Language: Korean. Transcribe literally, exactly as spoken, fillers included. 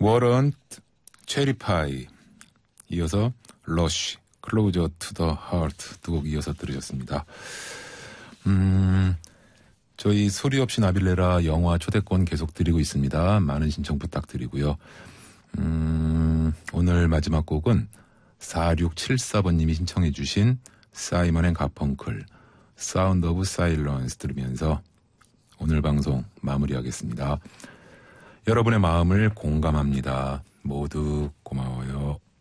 워런트, 체리파이, 이어서 러쉬, 클로저 투 더 하트 두 곡 이어서 들으셨습니다. 음, 저희 소리 없이 나빌레라 영화 초대권 계속 드리고 있습니다. 많은 신청 부탁드리고요. 음, 오늘 마지막 곡은 사육칠사 번님이 신청해 주신 사이먼 앤 가펑클, 사운드 오브 사일런스 들으면서 오늘 방송 마무리하겠습니다. 여러분의 마음을 공감합니다. 모두 고마워요.